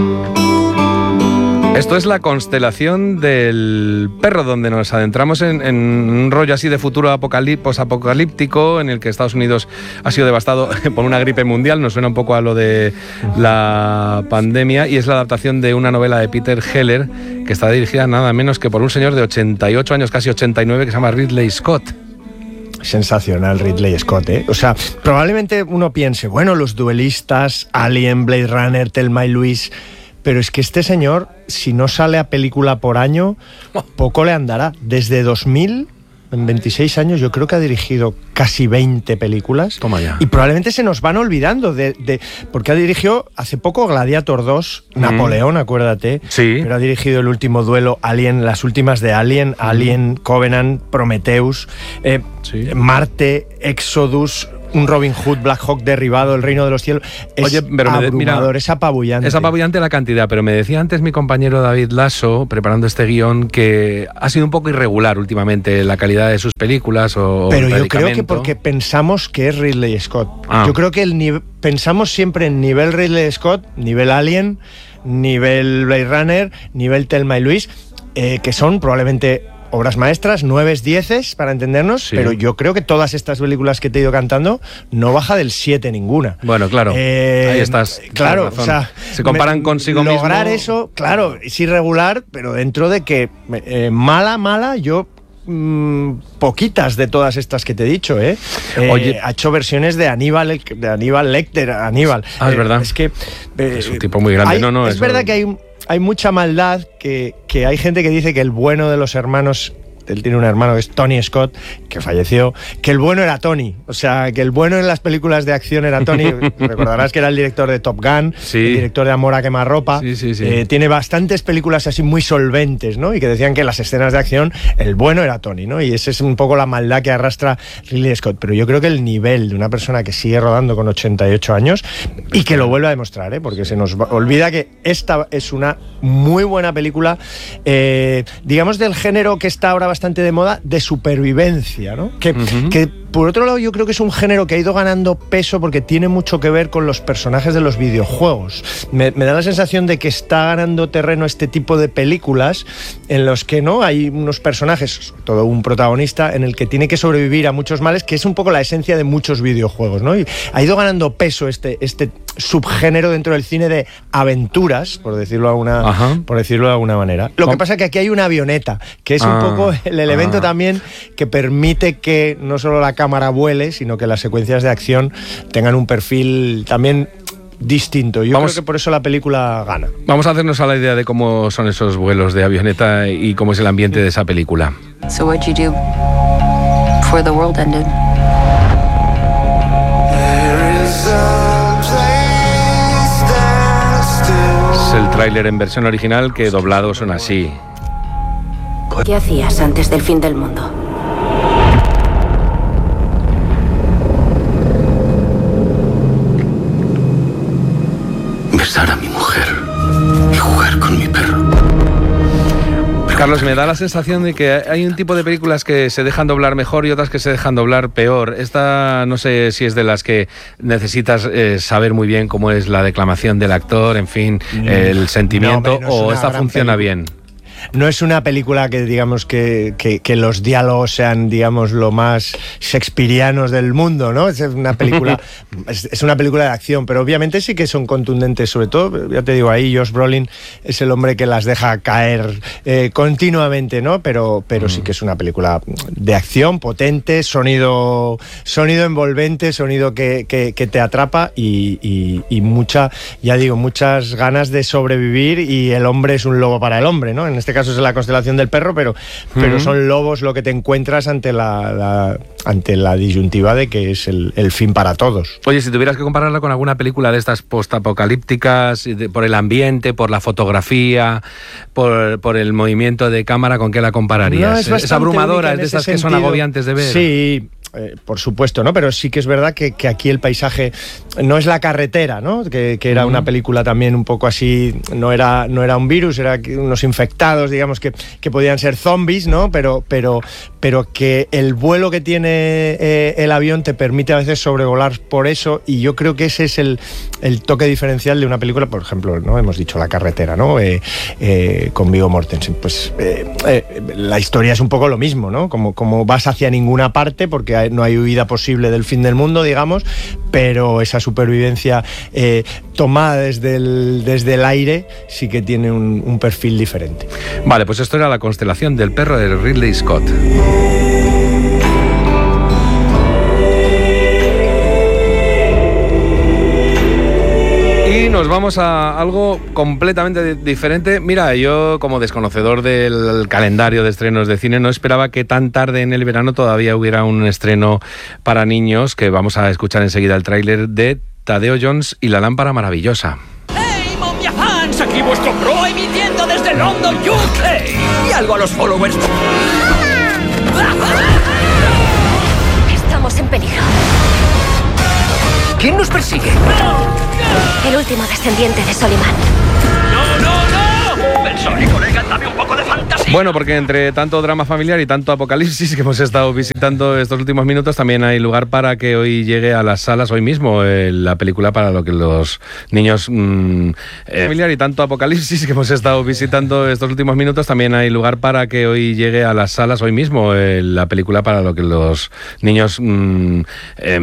Esto es la constelación del perro, donde nos adentramos en un rollo así de futuro posapocalíptico, en el que Estados Unidos ha sido devastado por una gripe mundial. Nos suena un poco a lo de la pandemia, y es la adaptación de una novela de Peter Heller, que está dirigida nada menos que por un señor de 88 años, casi 89, que se llama Ridley Scott. Sensacional Ridley Scott, ¿eh? O sea, probablemente uno piense, bueno, Los Duelistas, Alien, Blade Runner, Thelma y Louise... Pero es que este señor, si no sale a película por año, poco le andará. Desde 2000, en 26 años, yo creo que ha dirigido casi 20 películas. Toma ya. Y probablemente se nos van olvidando porque ha dirigido hace poco Gladiator 2, Napoleón, acuérdate. Sí. Pero ha dirigido El Último Duelo, Alien, las últimas de Alien, Alien, Covenant, Prometheus, Marte, Exodus... Un Robin Hood, Black Hawk derribado, El Reino de los Cielos. Es abrumador, es apabullante. Es apabullante la cantidad, pero me decía antes mi compañero David Lasso, preparando este guión, que ha sido un poco irregular últimamente la calidad de sus películas Pero yo creo que porque pensamos que es Ridley Scott. Yo creo que pensamos siempre en nivel Ridley Scott, nivel Alien, nivel Blade Runner, nivel Thelma y Louise, que son probablemente... obras maestras, 9, 10, para entendernos, sí. Pero yo creo que todas estas películas que te he ido cantando no baja del 7 ninguna. Bueno, claro, ahí estás. Claro, o sea, se comparan consigo mismo. Lograr eso, claro, es irregular, pero dentro de que mala, yo... poquitas de todas estas que te he dicho, Oye, ha hecho versiones de Aníbal Lecter, es verdad. Es que es un tipo muy grande. Es verdad que hay mucha maldad, que hay gente que dice que el bueno de los hermanos, él tiene un hermano que es Tony Scott, que falleció, que el bueno era Tony, o sea, que el bueno en las películas de acción era Tony. Recordarás que era el director de Top Gun, sí. El director de Amor a quemarropa, sí. Tiene bastantes películas así muy solventes, ¿no? Y que decían que en las escenas de acción el bueno era Tony, ¿no? Y esa es un poco la maldad que arrastra Ridley Scott, pero yo creo que el nivel de una persona que sigue rodando con 88 años y que lo vuelve a demostrar, porque se nos olvida que esta es una muy buena película, digamos del género que está ahora bastante de moda, de supervivencia, ¿no? Que por otro lado yo creo que es un género que ha ido ganando peso porque tiene mucho que ver con los personajes de los videojuegos. Me da la sensación de que está ganando terreno este tipo de películas en los que no hay unos personajes, sobre todo un protagonista, en el que tiene que sobrevivir a muchos males, que es un poco la esencia de muchos videojuegos, ¿no? Y ha ido ganando peso este subgénero dentro del cine de aventuras, por decirlo de alguna manera. Lo que pasa es que aquí hay una avioneta, que es un poco el elemento también que permite que no solo la cámara vuele, sino que las secuencias de acción tengan un perfil también distinto. Yo creo que por eso la película gana. Vamos a hacernos a la idea de cómo son esos vuelos de avioneta y cómo es el ambiente de esa película. So what'd you do before the world ended? Es el tráiler en versión original, que doblado suena así. ¿Qué hacías antes del fin del mundo? Besar a mi mujer y jugar con mi perro. Carlos, me da la sensación de que hay un tipo de películas que se dejan doblar mejor y otras que se dejan doblar peor. Esta no sé si es de las que necesitas saber muy bien cómo es la declamación del actor, en fin, el sentimiento, o esta funciona bien. No es una película que digamos que los diálogos sean, digamos, lo más shakespearianos del mundo, ¿no? Es una película es una película de acción, pero obviamente sí que son contundentes, sobre todo, ya te digo, ahí Josh Brolin es el hombre que las deja caer continuamente, ¿no? Pero sí que es una película de acción potente, sonido envolvente, sonido que te atrapa y muchas ganas de sobrevivir, y el hombre es un lobo para el hombre, ¿no? En este caso es la constelación del perro, pero son lobos lo que te encuentras ante la disyuntiva de que es el fin para todos. Oye, si tuvieras que compararla con alguna película de estas postapocalípticas, por el ambiente, por la fotografía, por el movimiento de cámara, ¿con qué la compararías? No, es abrumadora, es de esas que son agobiantes de ver. Sí, por supuesto, ¿no? Pero sí que es verdad que aquí el paisaje no es La carretera, ¿no? Que era una película también un poco así, no era un virus, era unos infectados, digamos, que podían ser zombies, ¿no? Pero que el vuelo que tiene el avión te permite a veces sobrevolar por eso, y yo creo que ese es el toque diferencial de una película, por ejemplo, ¿no? Hemos dicho La carretera, ¿no? Con Viggo Mortensen. Pues la historia es un poco lo mismo, ¿no? Como vas hacia ninguna parte porque no hay huida posible del fin del mundo, digamos, pero esa supervivencia tomada desde el aire sí que tiene un perfil diferente. Vale, pues esto era La constelación del perro de Ridley Scott. Y nos vamos a algo completamente diferente. Mira, yo como desconocedor del calendario de estrenos de cine no esperaba que tan tarde en el verano todavía hubiera un estreno para niños, que vamos a escuchar enseguida el tráiler de Tadeo Jones y la lámpara maravillosa. ¡Hey, momia fans! Aquí vuestro pro emitiendo desde London, UK. Y algo a los followers. Estamos en peligro. ¿Quién nos persigue? El último descendiente de Soliman. ¡No! Pensole, colega, dame un poco de fantasía. Bueno, porque entre tanto drama familiar y tanto apocalipsis que hemos estado visitando estos últimos minutos, también hay lugar para que hoy llegue a las salas, hoy mismo, la película para lo que los niños... familiar y tanto apocalipsis que hemos estado visitando estos últimos minutos, también hay lugar para que hoy llegue a las salas, hoy mismo, la película para lo que los niños...